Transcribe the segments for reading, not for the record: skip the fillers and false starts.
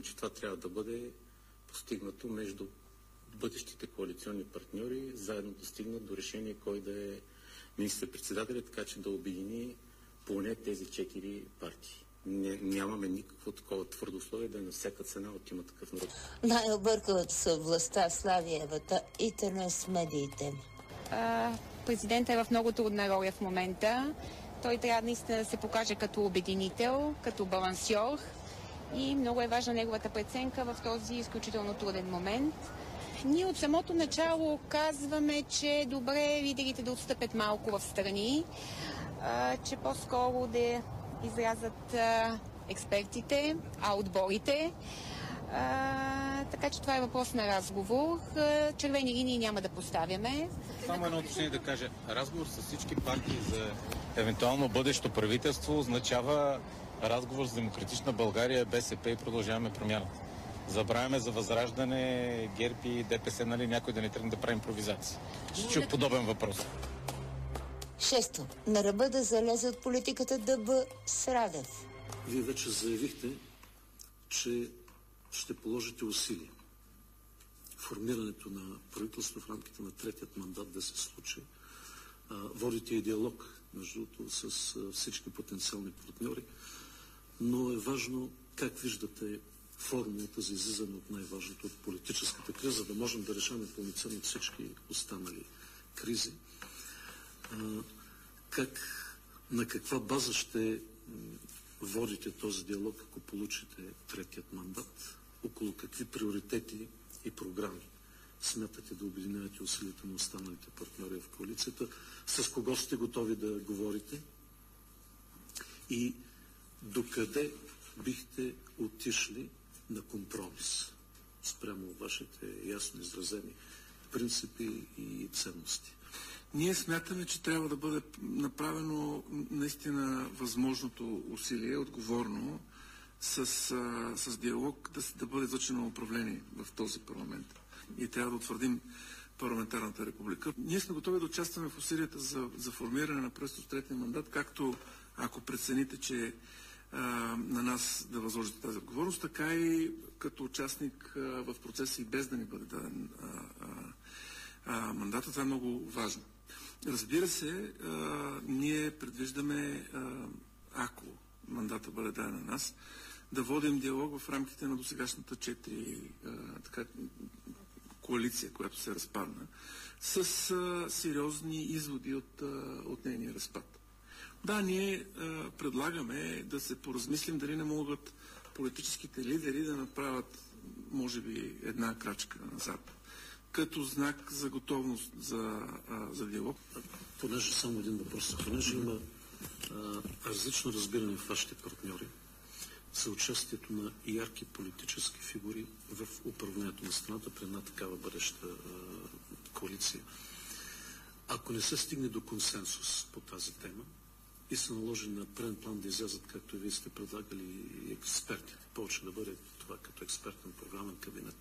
Че това трябва да бъде постигнато между бъдещите коалиционни партньори, заедно да стигнат до решение кой да е министър-председателя, така че да обедини поне тези 4 партии. Нямаме никакво такова твърдо условие да е на всяка цена от Има такъв народ. Най-объркват са властта, Славиевата и търнес медиите. Президентът е в много трудна роля в момента. Той трябва наистина да се покаже като обединител, като балансьор и много е важна неговата преценка в този изключително труден момент. Ние от самото начало казваме, че е добре лидерите да отстъпят малко в страни, че по-скоро да излязат експертите, отборите. Така че това е въпрос на разговор. Червени линии няма да поставяме. Само едно уточнение да кажа. Разговор с всички партии за евентуално бъдещо правителство означава разговор с Демократична България, БСП и Продължаваме промяната. Забравяме за Възраждане, ГЕРБ и ДПС, нали, някой да не тръгне да прави импровизации. Ще чух подобен въпрос. 6. На ръба да залезе от политиката ДБ с Радев. Вие вече заявихте, че ще положите усилия формирането на правителство в рамките на третият мандат да се случи. Водите и диалог, между другото, с всички потенциални партньори, но е важно как виждате формулата за излизане от най-важното, от политическата криза, да можем да решаваме пълноценно всички останали кризи. На каква база ще водите този диалог, ако получите третият мандат? Около какви приоритети и програми смятате да обединявате усилията на останалите партньори в коалицията? С кого сте готови да говорите? И докъде бихте отишли на компромис спрямо вашите ясно изразени принципи и ценности? Ние смятаме, че трябва да бъде направено наистина възможното усилие, отговорно, с диалог да бъде излъчено управление в този парламент. И трябва да утвърдим парламентарната република. Ние сме готови да участваме в усилията за формиране на правителство с третия мандат, както ако прецените, че на нас да възложите тази отговорност, така и като участник в процеса и без да ни бъде даден мандата. Това е много важно. Разбира се, ние предвиждаме, ако мандата бъде даден на нас, да водим диалог в рамките на досегашната 4 коалиция, която се разпадна, с сериозни изводи от нейния разпад. Да, ние предлагаме да се поразмислим дали не могат политическите лидери да направят, може би, една крачка назад, като знак за готовност за диалог. Понеже само един въпрос, понеже има различно разбиране в вашите партньори за участието на ярки политически фигури в управлението на страната при една такава бъдеща коалиция. Ако не се стигне до консенсус по тази тема и се наложи на преден план да излязат, както и вие сте предлагали, експертите, повече да бъде това като експертен програмен кабинет,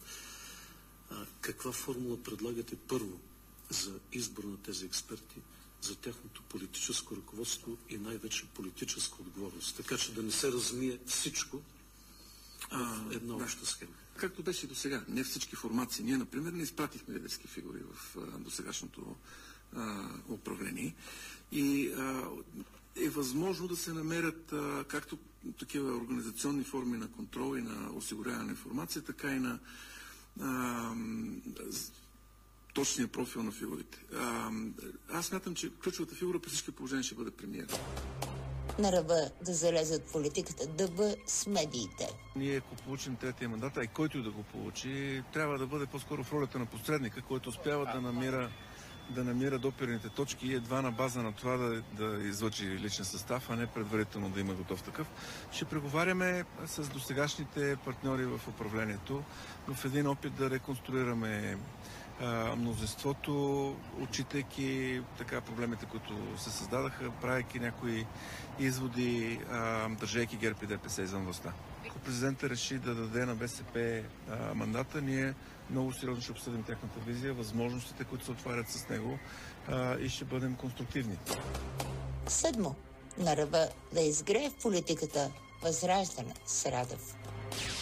каква формула предлагате първо за избор на тези експерти, за тяхното политическо ръководство и най-вече политическа отговорност, така че да не се размие всичко в една обща схема? Както беше и до сега. Не всички формации. Ние, например, не изпратихме лидерски фигури в досегашното управление и е възможно да се намерят както такива организационни форми на контрол и на осигуряване на информация, така и на точния профил на фигурите. Аз смятам, че ключовата фигура при всички положения ще бъде премиер. На ръба да залезат политиката ДБ с медиите. Ние, ако получим третия мандат, а и който и да го получи, трябва да бъде по-скоро в ролята на посредника, който успява да намира допирните точки и едва на база на това да излъчи личен състав, а не предварително да има готов такъв. Ще преговаряме с досегашните партньори в управлението в един опит да реконструираме мнозинството, отчитайки така проблемите, които се създадаха, правейки някои изводи, държейки ГЕРБ и ДПС извън властта. Ако президентът реши да даде на БСП мандата, ние много сериозно ще обсъдим тяхната визия, възможностите, които се отварят с него и ще бъдем конструктивни. 7. На ръба да изгрее в политиката Възраждане с Радев.